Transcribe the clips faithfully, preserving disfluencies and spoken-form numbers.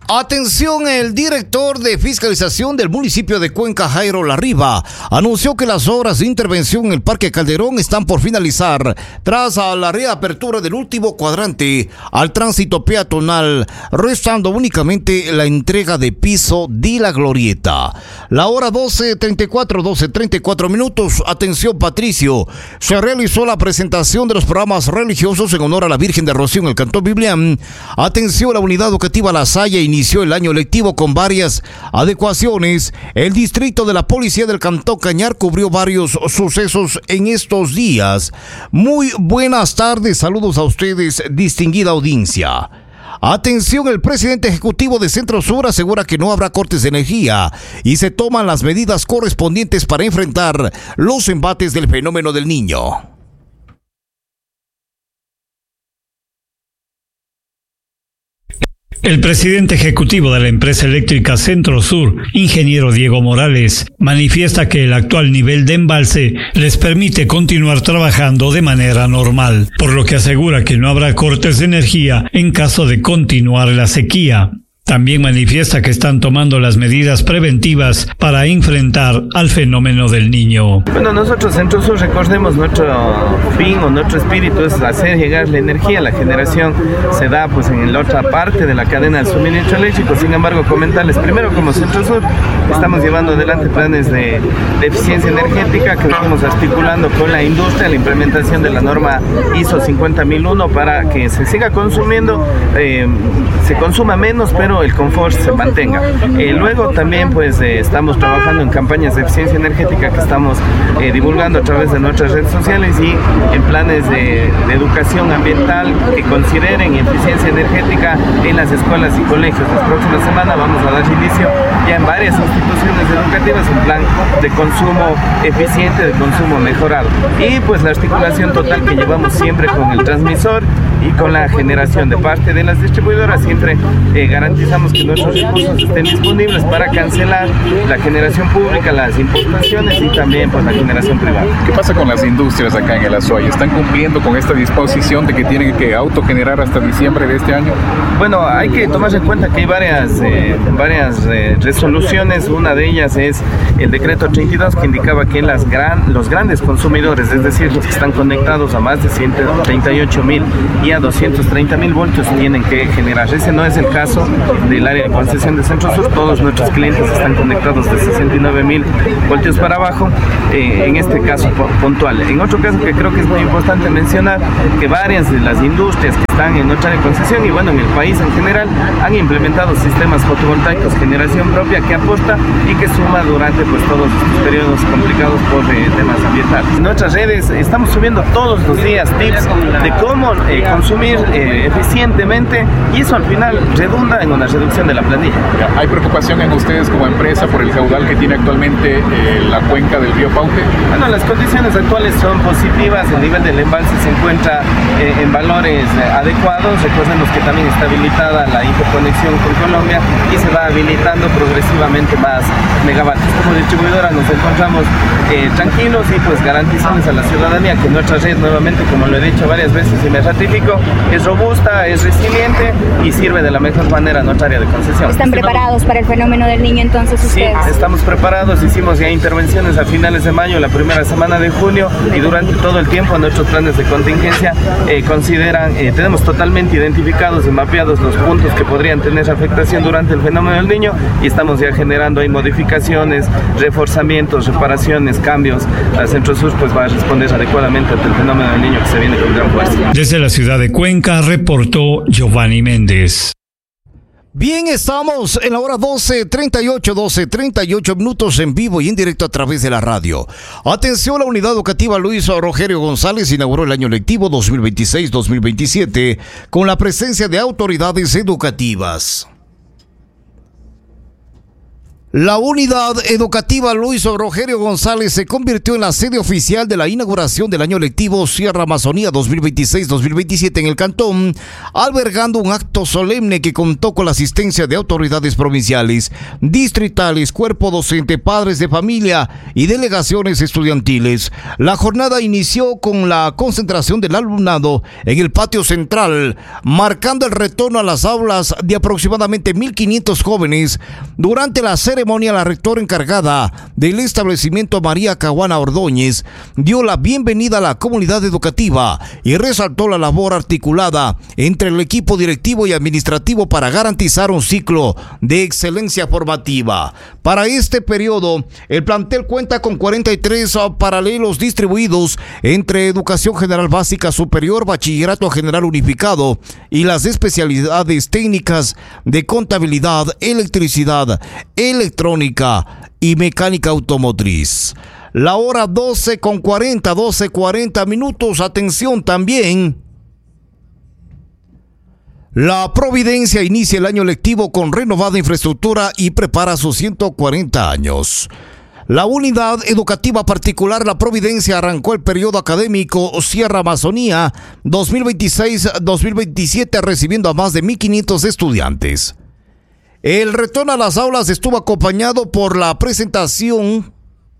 Atención, el director de fiscalización del municipio de Cuenca, Jairo Larriba, anunció que las obras de intervención en el Parque Calderón están por finalizar tras a la reapertura del último cuadrante al tránsito peatonal, restando únicamente la entrega de piso de la glorieta. La hora doce treinta y cuatro, doce treinta y cuatro minutos. Atención, Patricio. Se realizó la presentación de los programas religiosos en honor a la Virgen de Rocío en el Cantón Biblián. Atención, la unidad educativa La Salle inició el año lectivo con varias adecuaciones. El distrito de la Policía del Cantón Cañar cubrió varios sucesos en estos días. Muy buenas tardes, saludos a ustedes, distinguida audiencia. Atención, el presidente ejecutivo de Centro Sur asegura que no habrá cortes de energía y se toman las medidas correspondientes para enfrentar los embates del fenómeno del Niño. El presidente ejecutivo de la empresa eléctrica Centro Sur, ingeniero Diego Morales, manifiesta que el actual nivel de embalse les permite continuar trabajando de manera normal, por lo que asegura que no habrá cortes de energía en caso de continuar la sequía. También manifiesta que están tomando las medidas preventivas para enfrentar al fenómeno del Niño. Bueno, nosotros Centro Sur, recordemos, nuestro fin o nuestro espíritu es hacer llegar la energía. La generación se da pues en la otra parte de la cadena del suministro eléctrico. Sin embargo, comentarles primero, como Centro Sur estamos llevando adelante planes de, de eficiencia energética que estamos articulando con la industria, la implementación de la norma I S O cincuenta mil uno para que se siga consumiendo, eh, se consuma menos, pero el confort se mantenga. Eh, luego también pues eh, estamos trabajando en campañas de eficiencia energética que estamos eh, divulgando a través de nuestras redes sociales y en planes de, de educación ambiental que consideren eficiencia energética en las escuelas y colegios. La próxima semana vamos a dar inicio ya en varias instituciones educativas un plan de consumo eficiente, de consumo mejorado. Y pues la articulación total que llevamos siempre con el transmisor y con la generación de parte de las distribuidoras, siempre eh, garantizamos que nuestros recursos estén disponibles para cancelar la generación pública, las importaciones y también pues la generación privada. ¿Qué pasa con las industrias acá en el Azuay? ¿Están cumpliendo con esta disposición de que tienen que autogenerar hasta diciembre de este año? Bueno, hay que tomar en cuenta que hay varias, eh, varias eh, resoluciones. Una de ellas es el decreto treinta y dos que indicaba que las gran, los grandes consumidores, es decir, los que están conectados a más de ciento treinta y ocho mil y a doscientos treinta mil voltios, tienen que generar. Ese no es el caso del área de concesión de Centro Sur. Todos nuestros clientes están conectados de sesenta y nueve mil voltios para abajo, eh, en este caso puntual. En otro caso que creo que es muy importante mencionar, que varias de las industrias que están en nuestra área de concesión y bueno, en el país en general, han implementado sistemas fotovoltaicos, generación propia que aporta y que suma durante pues todos estos periodos complicados por eh, temas ambientales. En nuestras redes estamos subiendo todos los días tips de cómo eh, consumir eh, eficientemente, y eso al final redunda en una reducción de la planilla. ¿Hay preocupación en ustedes como empresa por el caudal que tiene actualmente eh, la cuenca del río Paute? Bueno, las condiciones actuales son positivas, el nivel del embalse se encuentra eh, en valores eh, adecuados. Recordemos que también está habilitada la interconexión con Colombia y se va habilitando progresivamente más megavatios. Como distribuidora nos encontramos eh, tranquilos y pues garantizamos a la ciudadanía que nuestra red, nuevamente, como lo he dicho varias veces y me ratifico, es robusta, es resiliente y sirve de la mejor manera a nuestra área de concesión. ¿Están preparados para el fenómeno del Niño entonces ustedes? Sí, estamos preparados, hicimos ya intervenciones a finales de mayo, la primera semana de junio, y durante todo el tiempo nuestros planes de contingencia eh, consideran, eh, tenemos totalmente identificados y mapeados los puntos que podrían tener afectación durante el fenómeno del Niño, y estamos ya generando ahí modificaciones, reforzamientos, reparaciones, cambios. La Centro Sur pues va a responder adecuadamente ante el fenómeno del Niño que se viene con gran fuerza. Desde la ciudad de Cuenca reportó Giovanni Méndez. Bien, estamos en la hora doce treinta y ocho, doce treinta y ocho minutos en vivo y en directo a través de la radio. Atención, la unidad educativa Luis Rogerio González inauguró el año lectivo dos mil veintiséis dos mil veintisiete con la presencia de autoridades educativas. La unidad educativa Luis Rogelio González se convirtió en la sede oficial de la inauguración del año lectivo Sierra Amazonía dos mil veintiséis dos mil veintisiete en el cantón, albergando un acto solemne que contó con la asistencia de autoridades provinciales, distritales, cuerpo docente, padres de familia y delegaciones estudiantiles. La jornada inició con la concentración del alumnado en el patio central, marcando el retorno a las aulas de aproximadamente mil quinientos jóvenes. Durante la ceremonia, la rectora encargada del establecimiento, María Caguana Ordóñez, dio la bienvenida a la comunidad educativa y resaltó la labor articulada entre el equipo directivo y administrativo para garantizar un ciclo de excelencia formativa. Para este periodo, el plantel cuenta con cuarenta y tres paralelos distribuidos entre educación general básica superior, bachillerato general unificado y las especialidades técnicas de contabilidad, electricidad, electricidad electrónica y mecánica automotriz. La hora doce con cuarenta, doce cuarenta minutos. Atención también. La Providencia inicia el año lectivo con renovada infraestructura y prepara sus ciento cuarenta años. La unidad educativa particular La Providencia arrancó el periodo académico Sierra Amazonía dos mil veintiséis dos mil veintisiete recibiendo a más de mil quinientos estudiantes. El retorno a las aulas estuvo acompañado por la presentación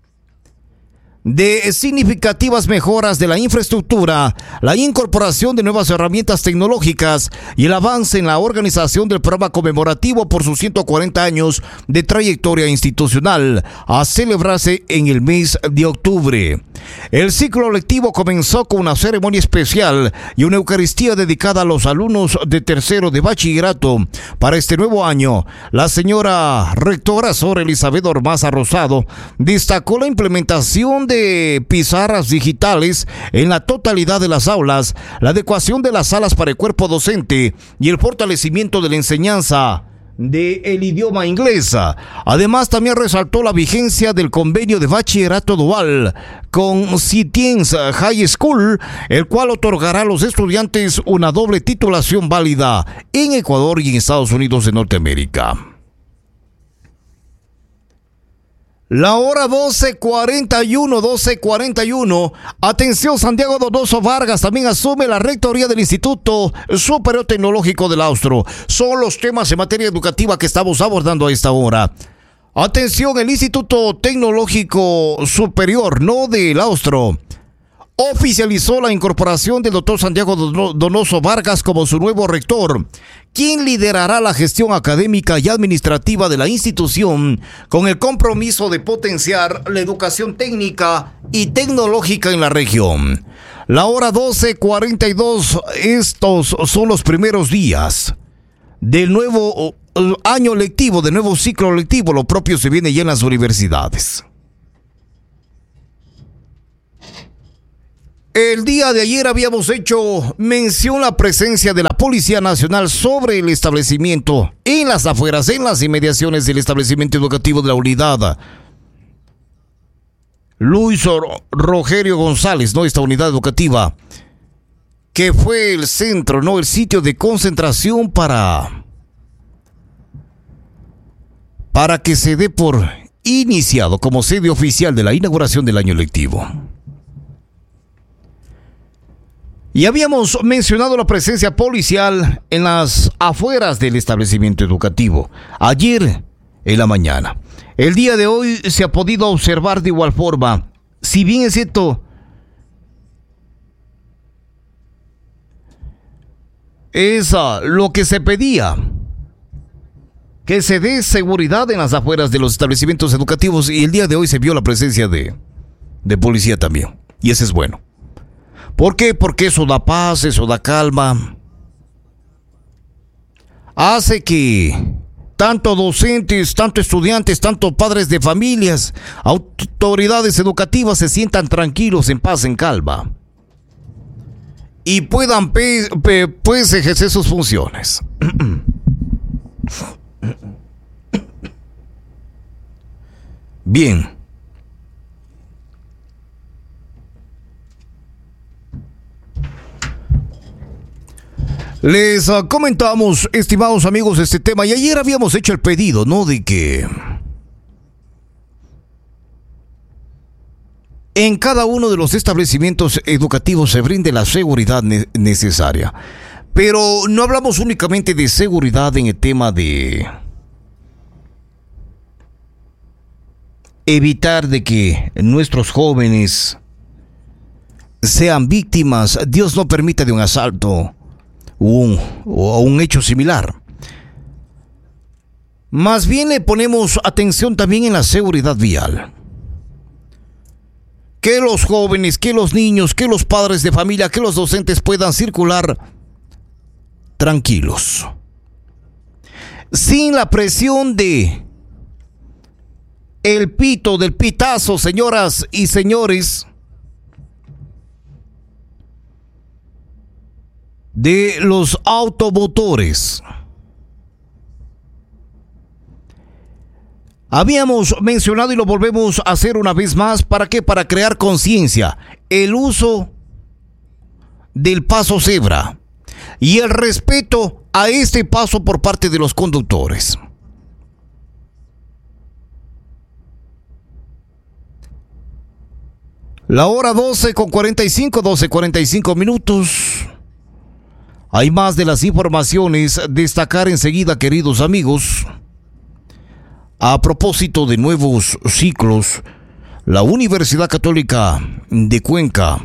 de significativas mejoras de la infraestructura, la incorporación de nuevas herramientas tecnológicas y el avance en la organización del programa conmemorativo por sus ciento cuarenta años de trayectoria institucional, a celebrarse en el mes de octubre. El ciclo lectivo comenzó con una ceremonia especial y una Eucaristía dedicada a los alumnos de tercero de bachillerato. Para este nuevo año, la señora rectora Sor Elizabeth Ormaza Rosado destacó la implementación de pizarras digitales en la totalidad de las aulas, la adecuación de las salas para el cuerpo docente y el fortalecimiento de la enseñanza del idioma inglés. Además, también resaltó la vigencia del convenio de bachillerato dual con Citiens High School, el cual otorgará a los estudiantes una doble titulación válida en Ecuador y en Estados Unidos de Norteamérica. La hora doce cuarenta y uno, doce cuarenta y uno. Atención, Santiago Donoso Vargas también asume la rectoría del Instituto Superior Tecnológico del Austro. Son los temas en materia educativa que estamos abordando a esta hora. Atención, el Instituto Tecnológico Superior, no del Austro, oficializó la incorporación del doctor Santiago Donoso Vargas como su nuevo rector, quien liderará la gestión académica y administrativa de la institución con el compromiso de potenciar la educación técnica y tecnológica en la región. La hora doce cuarenta y dos, estos son los primeros días del nuevo año lectivo, del nuevo ciclo lectivo. Lo propio se viene ya en las universidades. El día de ayer habíamos hecho mención a la presencia de la Policía Nacional sobre el establecimiento, en las afueras, en las inmediaciones del establecimiento educativo de la unidad Luis Rogelio González, ¿no? Esta unidad educativa, que fue el centro, ¿no? El sitio de concentración para, para que se dé por iniciado como sede oficial de la inauguración del año lectivo. Y habíamos mencionado la presencia policial en las afueras del establecimiento educativo, ayer en la mañana. El día de hoy se ha podido observar de igual forma, si bien es cierto, es uh, lo que se pedía, que se dé seguridad en las afueras de los establecimientos educativos, y el día de hoy se vio la presencia de, de policía también, y eso es bueno. ¿Por qué? Porque eso da paz, eso da calma. Hace que tanto docentes, tanto estudiantes, tanto padres de familias, autoridades educativas se sientan tranquilos, en paz, en calma. Y puedan pe, pe, pues ejercer sus funciones. Bien. Les uh, comentamos, estimados amigos, este tema, y ayer habíamos hecho el pedido, ¿no? De que en cada uno de los establecimientos educativos se brinde la seguridad ne- necesaria. Pero no hablamos únicamente de seguridad en el tema de evitar de que nuestros jóvenes sean víctimas, Dios no permita, de un asalto o un, o un hecho similar. Más bien le ponemos atención también en la seguridad vial. Que los jóvenes, que los niños, que los padres de familia, que los docentes puedan circular tranquilos, sin la presión de el pito, del pitazo, señoras y señores, de los automotores. Habíamos mencionado y lo volvemos a hacer una vez más. ¿Para qué? Para crear conciencia. El uso del paso cebra y el respeto a este paso por parte de los conductores. La hora doce con cuarenta y cinco, doce cuarenta y cinco minutos. Hay más de las informaciones. Destacar enseguida, queridos amigos. A propósito de nuevos ciclos, la Universidad Católica de Cuenca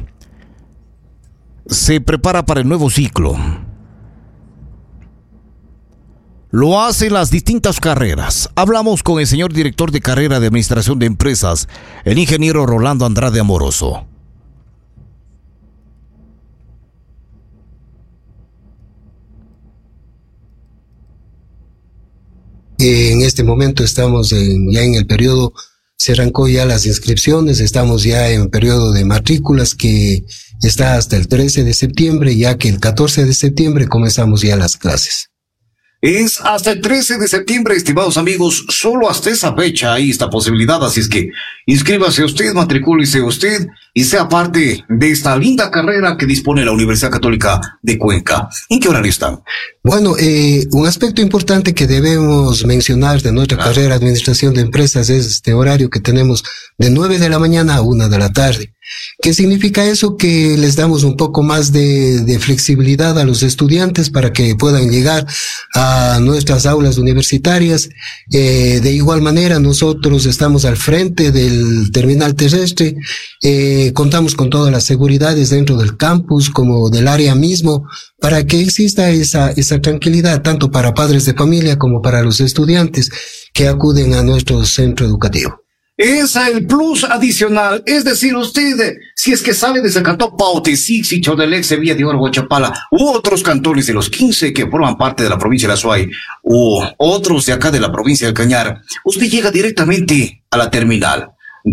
se prepara para el nuevo ciclo. Lo hacen las distintas carreras. Hablamos con el señor director de carrera de Administración de Empresas, el ingeniero Rolando Andrade Amoroso. En este momento estamos en, ya en el periodo, se arrancó ya las inscripciones, estamos ya en periodo de matrículas que está hasta el trece de septiembre, ya que el catorce de septiembre comenzamos ya las clases. Es hasta el trece de septiembre, estimados amigos, solo hasta esa fecha hay esta posibilidad, así es que inscríbase usted, matricúlese usted y sea parte de esta linda carrera que dispone la Universidad Católica de Cuenca. ¿En qué horario están? Bueno, eh, un aspecto importante que debemos mencionar de nuestra claro. carrera de Administración de Empresas es este horario que tenemos de nueve de la mañana a una de la tarde. ¿Qué significa eso? Que les damos un poco más de, de flexibilidad a los estudiantes para que puedan llegar a nuestras aulas universitarias. Eh, de igual manera, nosotros estamos al frente del terminal terrestre, eh, contamos con todas las seguridades dentro del campus como del área mismo, para que exista esa, esa tranquilidad tanto para padres de familia como para los estudiantes que acuden a nuestro centro educativo. Es el plus adicional, es decir, usted, si es que sale de Zacató, Pautesic, Chodelex, Sevilla de Oro, Guachapala, u otros cantones de los quince que forman parte de la provincia de La Suay, u otros de acá de la provincia del Cañar, usted llega directamente a la terminal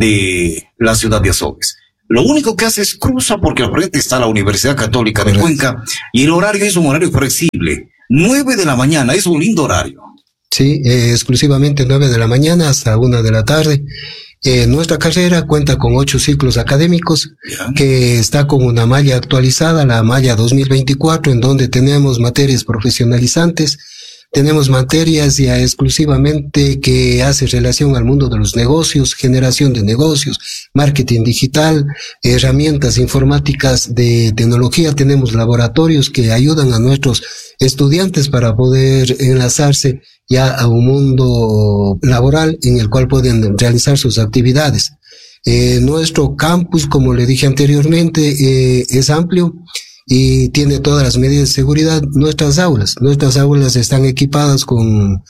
de la ciudad de Azogues. Lo único que hace es cruza porque al frente está la Universidad Católica de Cuenca y el horario es un horario flexible. nueve de la mañana, es un lindo horario. Sí, eh, exclusivamente nueve de la mañana hasta una de la tarde. Eh, nuestra carrera cuenta con ocho ciclos académicos, yeah. que está con una malla actualizada, la malla dos mil veinticuatro, en donde tenemos materias profesionalizantes, tenemos materias ya exclusivamente que hace relación al mundo de los negocios, generación de negocios, marketing digital, herramientas informáticas de tecnología, tenemos laboratorios que ayudan a nuestros estudiantes para poder enlazarse ya a un mundo laboral en el cual pueden realizar sus actividades. Eh, nuestro campus, como le dije anteriormente, eh, es amplio y tiene todas las medidas de seguridad. Nuestras aulas, nuestras aulas están equipadas con,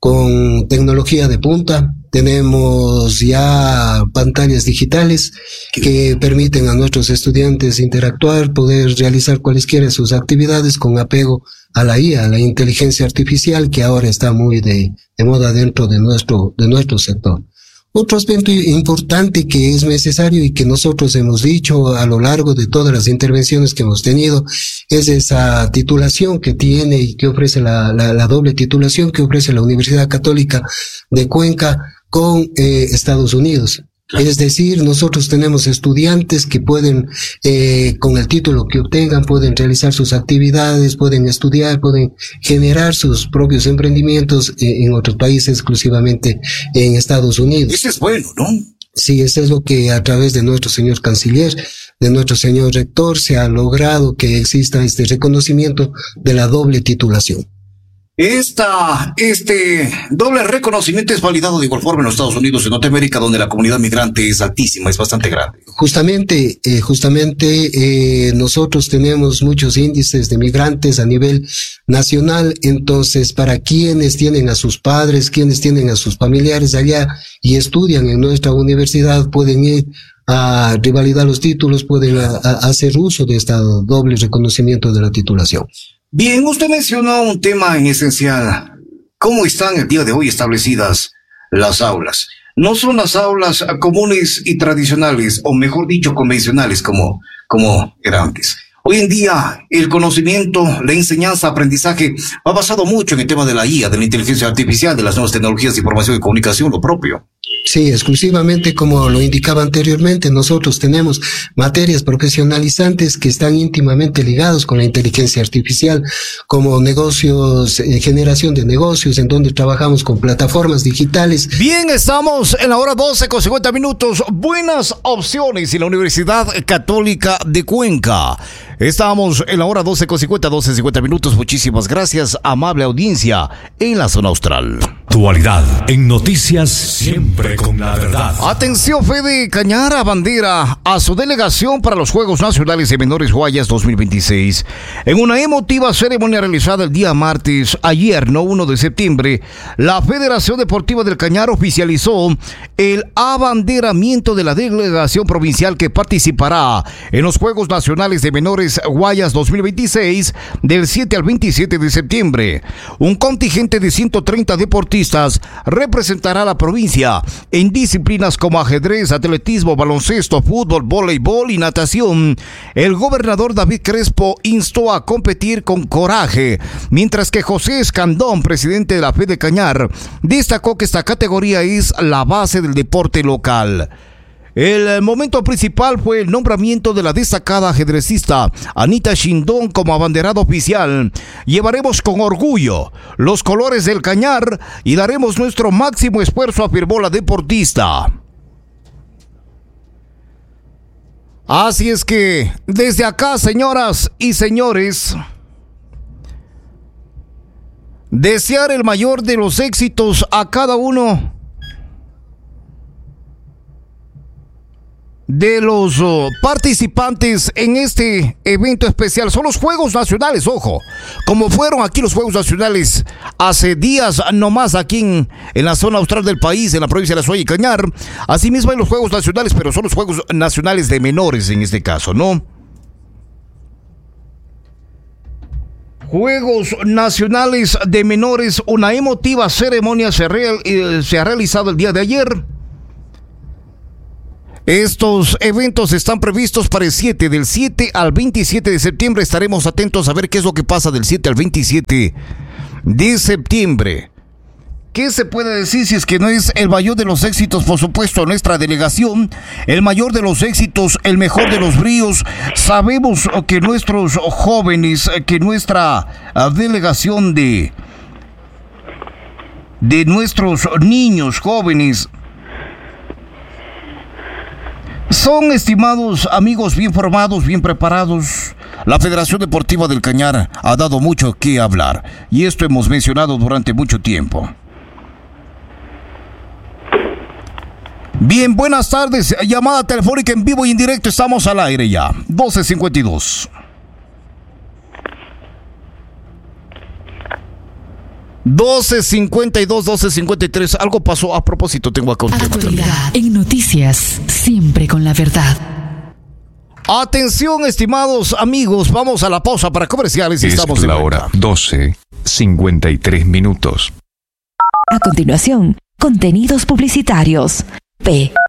con tecnología de punta. Tenemos ya pantallas digitales que permiten a nuestros estudiantes interactuar, poder realizar cualesquiera sus actividades con apego a la I A, a la inteligencia artificial, que ahora está muy de, de moda dentro de nuestro, de nuestro sector. Otro aspecto importante que es necesario y que nosotros hemos dicho a lo largo de todas las intervenciones que hemos tenido es esa titulación que tiene y que ofrece la, la, la doble titulación que ofrece la Universidad Católica de Cuenca con eh, Estados Unidos. Claro. Es decir, nosotros tenemos estudiantes que pueden, eh, con el título que obtengan, pueden realizar sus actividades, pueden estudiar, pueden generar sus propios emprendimientos eh, en otros países, exclusivamente en Estados Unidos. Eso es bueno, ¿no? Sí, eso es lo que a través de nuestro señor canciller, de nuestro señor rector, se ha logrado que exista este reconocimiento de la doble titulación. Esta, este doble reconocimiento es validado de igual forma en los Estados Unidos, en Norteamérica, donde la comunidad migrante es altísima, es bastante grande. Justamente, eh, justamente eh, nosotros tenemos muchos índices de migrantes a nivel nacional, entonces para quienes tienen a sus padres, quienes tienen a sus familiares allá y estudian en nuestra universidad, pueden ir a revalidar los títulos, pueden a, a hacer uso de este doble reconocimiento de la titulación. Bien, usted mencionó un tema en esencial. ¿Cómo están el día de hoy establecidas las aulas? No son las aulas comunes y tradicionales, o mejor dicho, convencionales, como, como era antes. Hoy en día, el conocimiento, la enseñanza, aprendizaje, ha basado mucho en el tema de la I A, de la inteligencia artificial, de las nuevas tecnologías de información y comunicación, lo propio. Sí, exclusivamente, como lo indicaba anteriormente, nosotros tenemos materias profesionalizantes que están íntimamente ligados con la inteligencia artificial, como negocios, eh, generación de negocios, en donde trabajamos con plataformas digitales. Bien, estamos en la hora doce con cincuenta minutos. Buenas opciones en la Universidad Católica de Cuenca. Estamos en la hora doce con cincuenta, doce cincuenta minutos. Muchísimas gracias, amable audiencia en la zona austral. Actualidad en noticias, siempre con la verdad. Atención, Fede Cañar abandera a su delegación para los Juegos Nacionales de Menores Guayas dos mil veintiséis. En una emotiva ceremonia realizada el día martes, ayer, no uno de septiembre, la Federación Deportiva del Cañar oficializó el abanderamiento de la delegación provincial que participará en los Juegos Nacionales de Menores Guayas dos mil veintiséis del siete al veintisiete de septiembre. Un contingente de ciento treinta deportistas representará a la provincia en disciplinas como ajedrez, atletismo, baloncesto, fútbol, voleibol y natación. El gobernador David Crespo instó a competir con coraje, mientras que José Escandón, presidente de la Fede Cañar, destacó que esta categoría es la base del deporte local. El momento principal fue el nombramiento de la destacada ajedrecista Anita Shindón como abanderada oficial. Llevaremos con orgullo los colores del Cañar y daremos nuestro máximo esfuerzo, afirmó la deportista. Así es que, desde acá, señoras y señores, desear el mayor de los éxitos a cada uno de los uh, participantes en este evento especial. Son los Juegos Nacionales, ojo, como fueron aquí los Juegos Nacionales hace días nomás aquí en, en la zona austral del país, en la provincia de La Suaya y Cañar. Asimismo hay los Juegos Nacionales, pero son los Juegos Nacionales de Menores en este caso, ¿no? Juegos Nacionales de Menores, una emotiva ceremonia se, real, eh, se ha realizado el día de ayer. Estos eventos están previstos para el siete, del siete al veintisiete de septiembre. Estaremos atentos a ver qué es lo que pasa del siete al veintisiete de septiembre. ¿Qué se puede decir si es que no es el mayor de los éxitos, por supuesto, nuestra delegación? El mayor de los éxitos, el mejor de los bríos. Sabemos que nuestros jóvenes, que nuestra delegación de, de nuestros niños jóvenes son estimados amigos, bien formados, bien preparados. La Federación Deportiva del Cañar ha dado mucho que hablar y esto hemos mencionado durante mucho tiempo. Bien, buenas tardes. Llamada telefónica en vivo y en directo. Estamos al aire ya. doce cincuenta y dos. doce cincuenta y dos, doce cincuenta y tres. Algo pasó a propósito. Tengo acá un tema. Actualidad en noticias, siempre con la verdad. Atención, estimados amigos. Vamos a la pausa para comerciales y es estamos de la vuelta. hora doce cincuenta y tres minutos. A continuación, contenidos publicitarios. P.